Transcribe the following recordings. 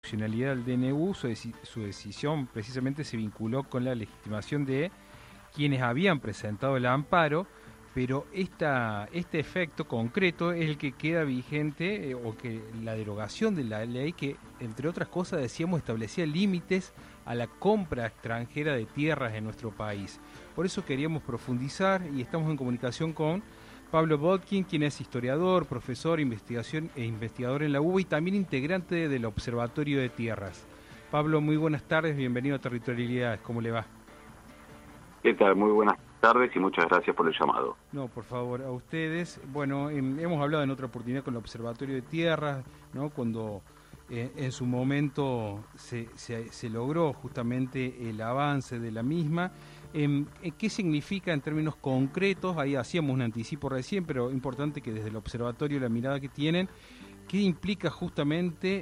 constitucionalidad del DNU, su decisión precisamente se vinculó con la legitimación de quienes habían presentado el amparo, pero este efecto concreto es el que queda vigente, o que la derogación de la ley que, entre otras cosas, decíamos, establecía límites a la compra extranjera de tierras en nuestro país. Por eso queríamos profundizar y estamos en comunicación con Pablo Botkin, quien es historiador, profesor, investigador en la UBA y también integrante del Observatorio de Tierras. Pablo, muy buenas tardes, bienvenido a Territorialidades, ¿cómo le va? ¿Qué tal? Muy buenas tardes y muchas gracias por el llamado. No, por favor, a ustedes. Bueno, hemos hablado en otra oportunidad con el Observatorio de Tierras, ¿no? Cuando en su momento se logró justamente el avance de la misma. ¿Qué significa en términos concretos? Ahí hacíamos un anticipo recién, pero importante que desde el observatorio la mirada que tienen, ¿qué implica justamente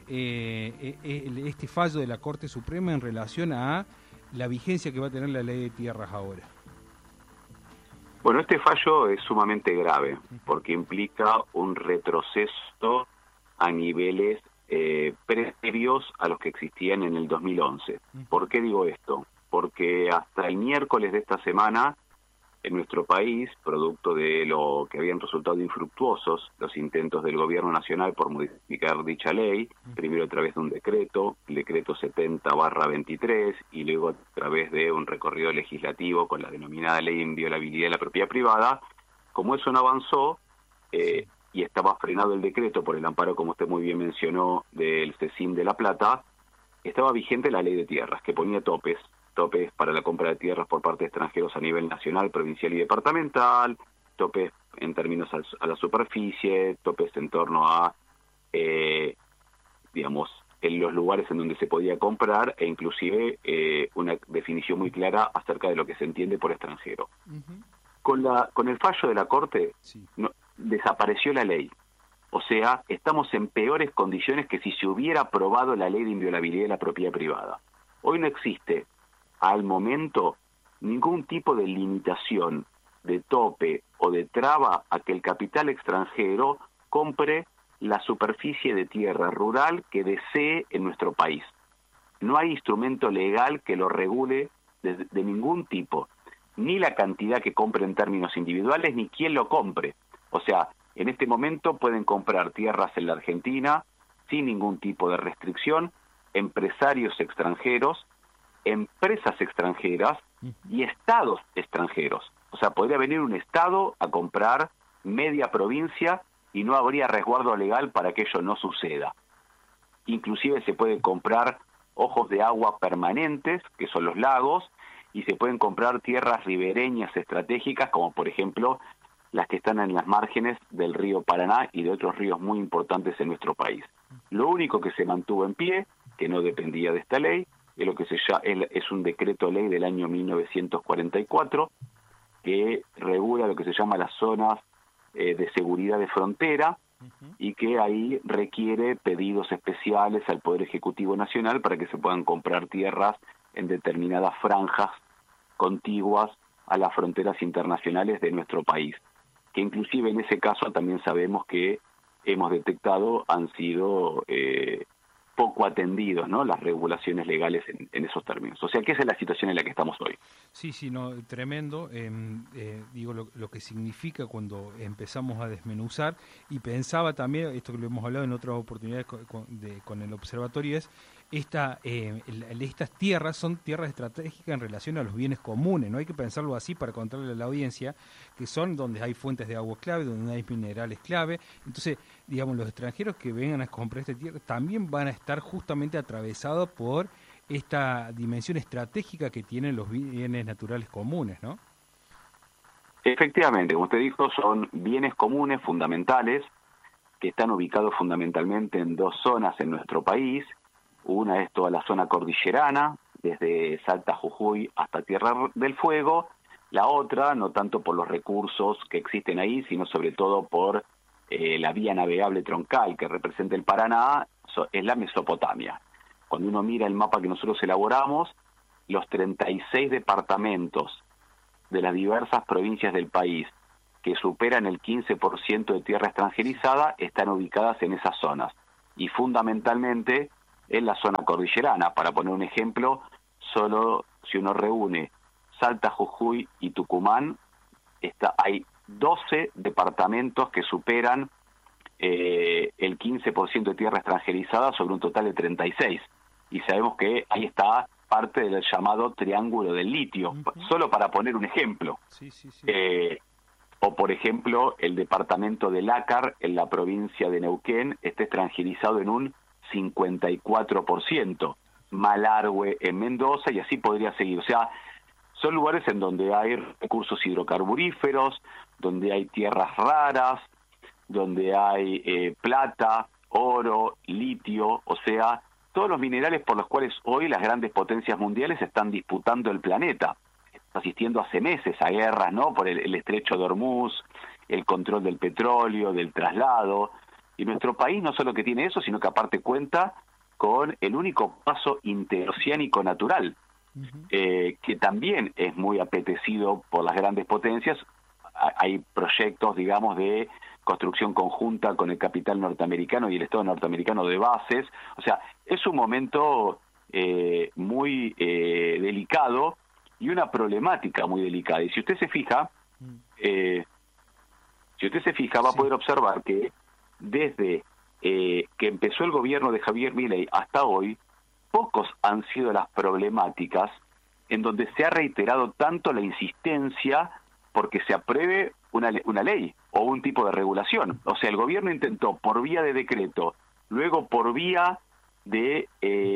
este fallo de la Corte Suprema en relación a la vigencia que va a tener la ley de tierras ahora? Bueno, este fallo es sumamente grave porque implica un retroceso a niveles previos a los que existían en el 2011. ¿Por qué digo esto? Porque hasta el miércoles de esta semana, en nuestro país, producto de lo que habían resultado infructuosos los intentos del gobierno nacional por modificar dicha ley, primero a través de un decreto, el decreto 70/23, y luego a través de un recorrido legislativo con la denominada ley de inviolabilidad de la propiedad privada. Como eso no avanzó, y estaba frenado el decreto por el amparo, como usted muy bien mencionó, del CECIM de La Plata, estaba vigente la ley de tierras, que ponía topes para la compra de tierras por parte de extranjeros a nivel nacional, provincial y departamental, topes en términos a la superficie, topes en torno a, digamos, en los lugares en donde se podía comprar, e inclusive una definición muy clara acerca de lo que se entiende por extranjero. Con el fallo de la Corte, desapareció la ley. O sea, estamos en peores condiciones que si se hubiera aprobado la ley de inviolabilidad de la propiedad privada. Hoy no existe, al momento, ningún tipo de limitación, de tope o de traba a que el capital extranjero compre la superficie de tierra rural que desee en nuestro país. No hay instrumento legal que lo regule de ningún tipo, ni la cantidad que compre en términos individuales, ni quién lo compre. O sea, en este momento pueden comprar tierras en la Argentina sin ningún tipo de restricción, empresarios extranjeros, empresas extranjeras y estados extranjeros. O sea, podría venir un estado a comprar media provincia y no habría resguardo legal para que ello no suceda. Inclusive se pueden comprar ojos de agua permanentes, que son los lagos, y se pueden comprar tierras ribereñas estratégicas, como por ejemplo las que están en las márgenes del río Paraná y de otros ríos muy importantes en nuestro país. Lo único que se mantuvo en pie, que no dependía de esta ley, es un decreto ley del año 1944 que regula lo que se llama las zonas de seguridad de frontera, y que ahí requiere pedidos especiales al Poder Ejecutivo Nacional para que se puedan comprar tierras en determinadas franjas contiguas a las fronteras internacionales de nuestro país, que inclusive en ese caso también sabemos que hemos detectado han sido poco atendidos, ¿no?, las regulaciones legales en esos términos. O sea, que esa es la situación en la que estamos hoy. Sí, no, tremendo. Digo, lo que significa cuando empezamos a desmenuzar, y pensaba también, esto que lo hemos hablado en otras oportunidades con el observatorio, es estas tierras son tierras estratégicas en relación a los bienes comunes, no hay que pensarlo así para contarle a la audiencia, que son donde hay fuentes de agua clave, donde hay minerales clave. Entonces, digamos, los extranjeros que vengan a comprar esta tierra también van a estar justamente atravesados por esta dimensión estratégica que tienen los bienes naturales comunes, ¿no? Efectivamente, como usted dijo, son bienes comunes fundamentales que están ubicados fundamentalmente en dos zonas en nuestro país. Una es toda la zona cordillerana, desde Salta, Jujuy hasta Tierra del Fuego. La otra, no tanto por los recursos que existen ahí, sino sobre todo por la vía navegable troncal que representa el Paraná, es la Mesopotamia. Cuando uno mira el mapa que nosotros elaboramos, los 36 departamentos de las diversas provincias del país que superan el 15% de tierra extranjerizada están ubicadas en esas zonas. Y fundamentalmente en la zona cordillerana. Para poner un ejemplo, solo si uno reúne Salta, Jujuy y Tucumán, hay 12 departamentos que superan el 15% de tierra extranjerizada sobre un total de 36. Y sabemos que ahí está parte del llamado triángulo del litio, solo para poner un ejemplo. Sí, sí, sí. O, por ejemplo, el departamento de Lácar, en la provincia de Neuquén, está extranjerizado en un 54%. Malargüe en Mendoza, y así podría seguir. O sea, son lugares en donde hay recursos hidrocarburíferos, donde hay tierras raras, donde hay plata, oro, litio, o sea, todos los minerales por los cuales hoy las grandes potencias mundiales están disputando el planeta, asistiendo hace meses a guerras, ¿no? Por el estrecho de Hormuz, el control del petróleo, del traslado, y nuestro país no solo que tiene eso, sino que aparte cuenta con el único paso interoceánico natural, que también es muy apetecido por las grandes potencias. Hay proyectos, digamos, de construcción conjunta con el capital norteamericano y el Estado norteamericano de bases. O sea, es un momento muy delicado y una problemática muy delicada. Y si usted se fija, va a poder observar que desde que empezó el gobierno de Javier Milei hasta hoy, pocos han sido las problemáticas en donde se ha reiterado tanto la insistencia porque se apruebe una ley o un tipo de regulación. O sea, el gobierno intentó por vía de decreto, luego por vía de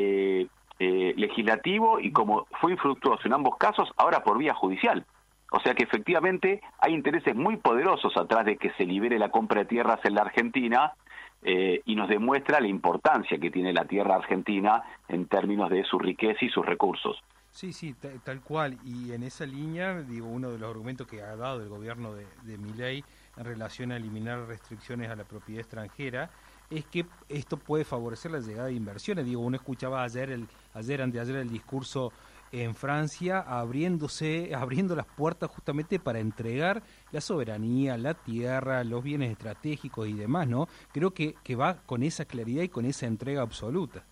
legislativo, y como fue infructuoso en ambos casos, ahora por vía judicial. O sea que efectivamente hay intereses muy poderosos atrás de que se libere la compra de tierras en la Argentina, y nos demuestra la importancia que tiene la tierra argentina en términos de su riqueza y sus recursos. Sí, sí, tal cual. Y en esa línea, digo, uno de los argumentos que ha dado el gobierno de Milei en relación a eliminar restricciones a la propiedad extranjera es que esto puede favorecer la llegada de inversiones. Digo, uno escuchaba anteayer el discurso en Francia abriendo las puertas justamente para entregar la soberanía, la tierra, los bienes estratégicos y demás, ¿no? Creo que va con esa claridad y con esa entrega absoluta.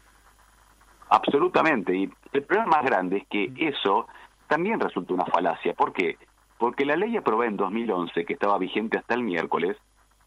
Absolutamente, y el problema más grande es que eso también resulta una falacia. ¿Por qué? Porque la ley aprobada en 2011, que estaba vigente hasta el miércoles,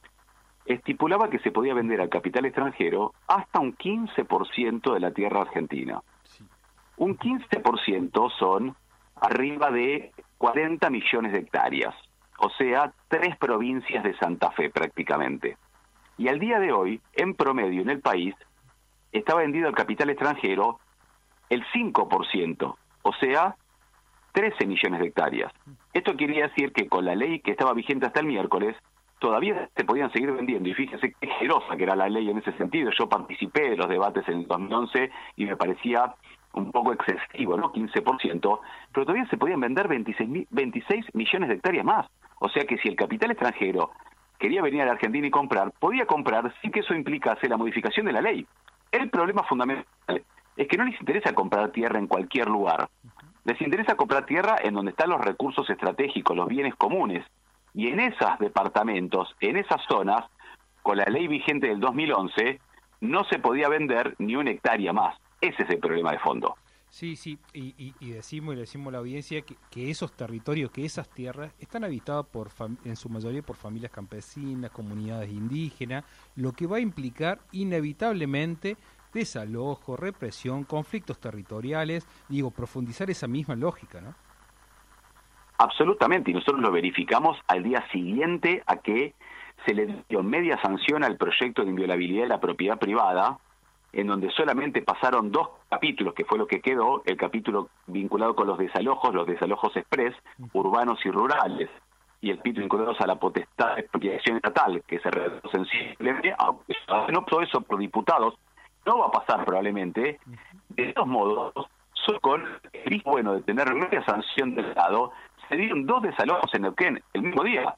estipulaba que se podía vender al capital extranjero hasta un 15% de la tierra argentina. Sí. Un 15% son arriba de 40 millones de hectáreas, o sea, 3 provincias de Santa Fe prácticamente. Y al día de hoy, en promedio en el país, está vendido al capital extranjero el 5%, o sea, 13 millones de hectáreas. Esto quiere decir que con la ley que estaba vigente hasta el miércoles, todavía se podían seguir vendiendo, y fíjese qué generosa que era la ley en ese sentido. Yo participé de los debates en el 2011 y me parecía un poco excesivo, ¿no? 15%, pero todavía se podían vender 26 millones de hectáreas más. O sea que si el capital extranjero quería venir a la Argentina y comprar, podía comprar sin que eso implicase la modificación de la ley. El problema fundamental es que no les interesa comprar tierra en cualquier lugar. Les interesa comprar tierra en donde están los recursos estratégicos, los bienes comunes. Y en esos departamentos, en esas zonas, con la ley vigente del 2011, no se podía vender ni una hectárea más. Ese es el problema de fondo. Sí, sí, y le decimos a la audiencia que esos territorios, que esas tierras, están habitadas en su mayoría por familias campesinas, comunidades indígenas, lo que va a implicar inevitablemente desalojo, represión, conflictos territoriales, profundizar esa misma lógica, ¿no? Absolutamente, y nosotros lo verificamos al día siguiente a que se le dio media sanción al proyecto de inviolabilidad de la propiedad privada, en donde solamente pasaron 2 capítulos, que fue lo que quedó, el capítulo vinculado con los desalojos express, urbanos y rurales, y el capítulo vinculado a la potestad de expropiación estatal, que se reduce sensiblemente, aunque no todo eso por diputados, no va a pasar probablemente. De todos modos, solo con el visto bueno de tener media sanción del Estado, se dieron 2 desalojos en Neuquén el mismo día.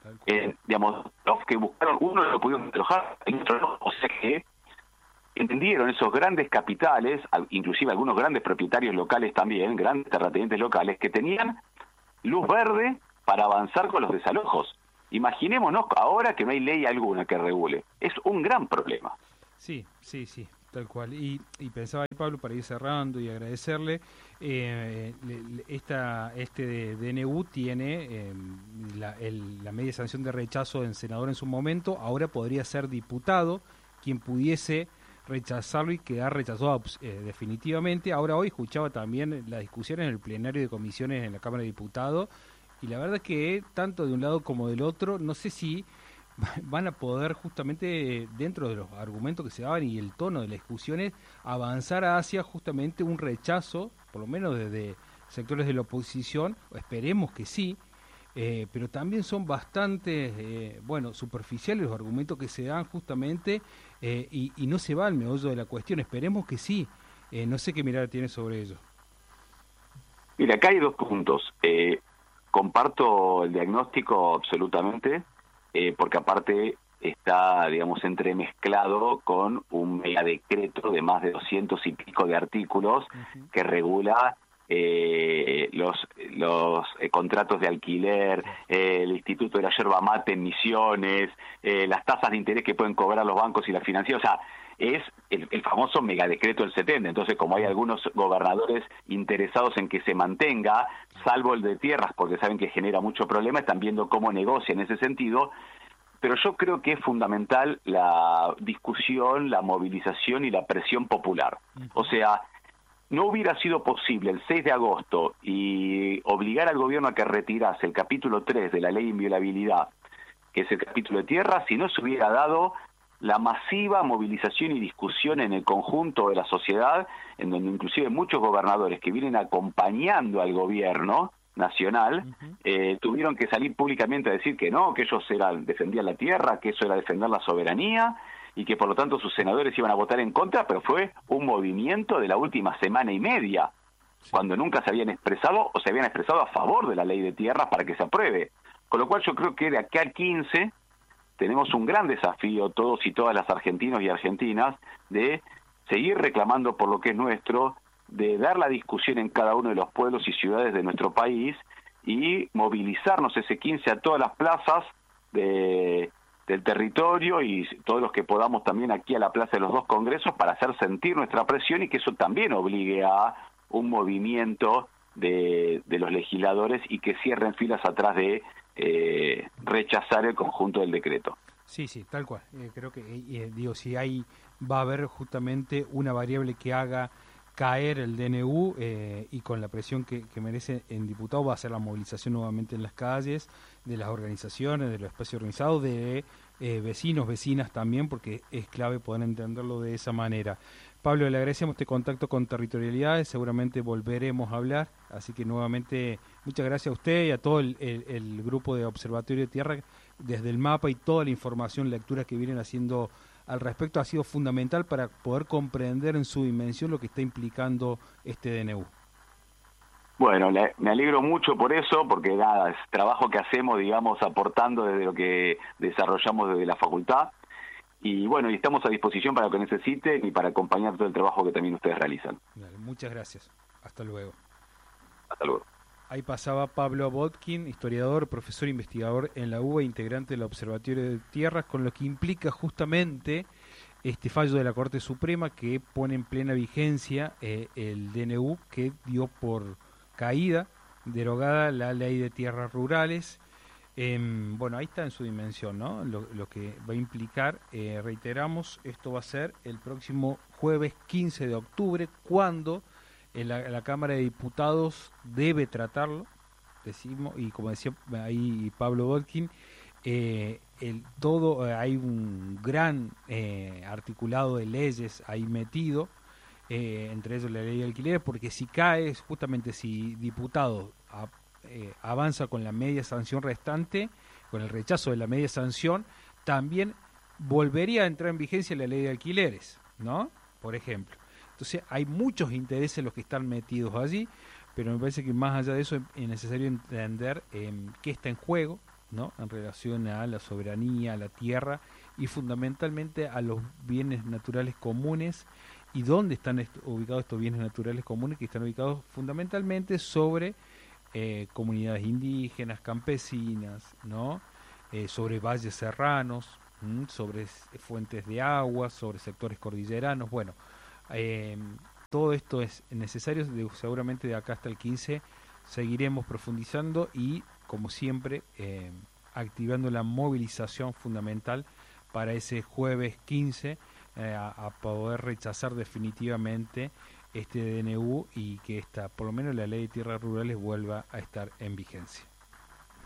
Los que buscaron, uno lo pudieron desalojar, el otro no. O sea que entendieron esos grandes capitales, inclusive algunos grandes propietarios locales también, grandes terratenientes locales, que tenían luz verde para avanzar con los desalojos. Imaginémonos ahora que no hay ley alguna que regule. Es un gran problema. Sí, sí, sí. tal cual. Y pensaba ahí, Pablo, para ir cerrando y agradecerle, este DNU tiene la media sanción de rechazo en senador en su momento, ahora podría ser diputado, quien pudiese rechazarlo y quedar rechazado definitivamente. Ahora hoy escuchaba también las discusiones en el plenario de comisiones en la Cámara de Diputados, y la verdad que tanto de un lado como del otro, no sé si van a poder justamente dentro de los argumentos que se daban y el tono de las discusiones avanzar hacia justamente un rechazo, por lo menos desde sectores de la oposición, esperemos que sí, pero también son bastante superficiales los argumentos que se dan justamente, y no se va al meollo de la cuestión. Esperemos que sí. No sé qué mirada tiene sobre ello. Mira, acá hay dos puntos. Comparto el diagnóstico absolutamente, porque aparte está, digamos, entremezclado con un megadecreto de más de 200 y pico de artículos que regula los contratos de alquiler, el Instituto de la Yerba Mate en Misiones, las tasas de interés que pueden cobrar los bancos y las financieras. O sea, es el famoso megadecreto del 70. Entonces, como hay algunos gobernadores interesados en que se mantenga, salvo el de tierras, porque saben que genera mucho problema, están viendo cómo negocia en ese sentido. Pero yo creo que es fundamental la discusión, la movilización y la presión popular. O sea, no hubiera sido posible el 6 de agosto y obligar al gobierno a que retirase el capítulo 3 de la ley de inviolabilidad, que es el capítulo de tierra, si no se hubiera dado la masiva movilización y discusión en el conjunto de la sociedad, en donde inclusive muchos gobernadores que vienen acompañando al gobierno nacional tuvieron que salir públicamente a decir que no, que ellos defendían la tierra, que eso era defender la soberanía, y que por lo tanto sus senadores iban a votar en contra, pero fue un movimiento de la última semana y media, cuando nunca se habían expresado o se habían expresado a favor de la ley de tierras para que se apruebe. Con lo cual yo creo que de aquí al 15 tenemos un gran desafío, todos y todas las argentinos y argentinas, de seguir reclamando por lo que es nuestro, de dar la discusión en cada uno de los pueblos y ciudades de nuestro país y movilizarnos ese 15 a todas las plazas del territorio y todos los que podamos también aquí a la Plaza de los Dos Congresos para hacer sentir nuestra presión y que eso también obligue a un movimiento de los legisladores y que cierren filas atrás de rechazar el conjunto del decreto. Sí, tal cual. Creo que, si va a haber justamente una variable que haga caer el DNU, y con la presión que merece en diputado, va a ser la movilización nuevamente en las calles, de las organizaciones, de los espacios organizados, de vecinos, vecinas también, porque es clave poder entenderlo de esa manera. Pablo, le agradecemos este contacto con Territorialidades, seguramente volveremos a hablar, así que nuevamente muchas gracias a usted y a todo el grupo de Observatorio de Tierra, desde el mapa y toda la información, lecturas que vienen haciendo al respecto, ha sido fundamental para poder comprender en su dimensión lo que está implicando este DNU. Bueno, me alegro mucho por eso, porque nada, es trabajo que hacemos, digamos, aportando desde lo que desarrollamos desde la facultad. Y bueno, y estamos a disposición para lo que necesiten y para acompañar todo el trabajo que también ustedes realizan. Dale, muchas gracias. Hasta luego. Hasta luego. Ahí pasaba Pablo Botkin, historiador, profesor investigador en la UBA, integrante del Observatorio de Tierras, con lo que implica justamente este fallo de la Corte Suprema que pone en plena vigencia el DNU, que dio por caída, derogada la Ley de Tierras Rurales. Bueno, ahí está en su dimensión, ¿no? Lo que va a implicar, reiteramos, esto va a ser el próximo jueves 15 de octubre, cuando la Cámara de Diputados debe tratarlo, decimos, y como decía ahí Pablo Botkin, hay un gran articulado de leyes ahí metido, entre ellos la ley de alquileres, porque si cae, justamente si diputado avanza con la media sanción restante, con el rechazo de la media sanción, también volvería a entrar en vigencia la ley de alquileres, ¿no? Por ejemplo. Entonces hay muchos intereses los que están metidos allí, pero me parece que más allá de eso es necesario entender qué está en juego, ¿no? En relación a la soberanía, a la tierra y fundamentalmente a los bienes naturales comunes y dónde están ubicados estos bienes naturales comunes, que están ubicados fundamentalmente sobre comunidades indígenas, campesinas, ¿no? Sobre valles serranos, sobre fuentes de agua, sobre sectores cordilleranos. Bueno, todo esto es necesario, seguramente de acá hasta el 15 seguiremos profundizando y, como siempre, activando la movilización fundamental para ese jueves 15 a poder rechazar definitivamente este DNU y que por lo menos la ley de tierras rurales vuelva a estar en vigencia.